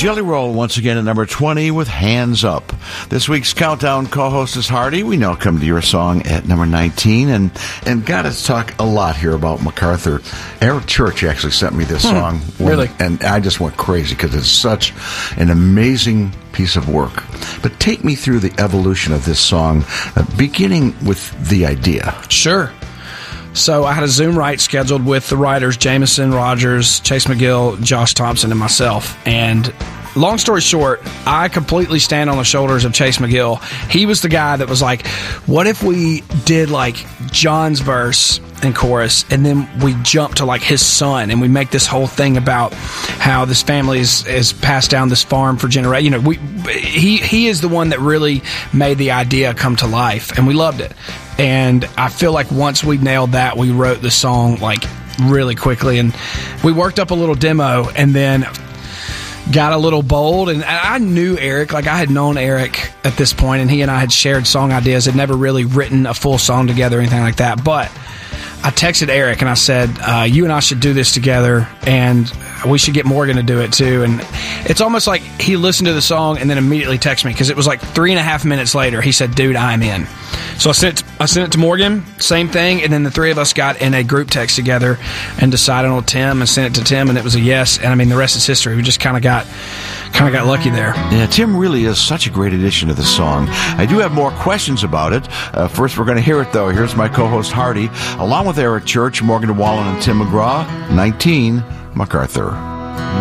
Jelly Roll once again at number 20 with Hands Up. This week's Countdown co-host is Hardy. We now come to your song at number 19. And got to talk a lot here about MacArthur. Eric Church actually sent me this song. Really? And I just went crazy because it's such an amazing piece of work. But take me through the evolution of this song, beginning with the idea. Sure. So I had a Zoom write scheduled with the writers, Jameson, Rogers, Chase McGill, Josh Thompson, and myself. And long story short, I completely stand on the shoulders of Chase McGill. He was the guy that was like, what if we did like John's verse and chorus, and then we jump to like his son, and we make this whole thing about how this family is passed down this farm for generations. You know, he is the one that really made the idea come to life, and we loved it. And I feel like once we nailed that, we wrote the song like really quickly, and we worked up a little demo, and then got a little bold. And I knew Eric, like I had known Eric at this point, and he and I had shared song ideas, had never really written a full song together or anything like that. But I texted Eric and I said, you and I should do this together, and we should get Morgan to do it too. And it's almost like he listened to the song and then immediately texted me, because it was like 3.5 minutes later. He said, dude, I'm in. So I sent it to Morgan, same thing, and then the three of us got in a group text together and decided on Tim and sent it to Tim, and it was a yes. And I mean, the rest is history. We just kind of got lucky there. Yeah, Tim really is such a great addition to the song. I do have more questions about it. First, we're going to hear it, though. Here's my co-host, Hardy, along with Eric Church, Morgan DeWallen, and Tim McGraw. 19, MacArthur.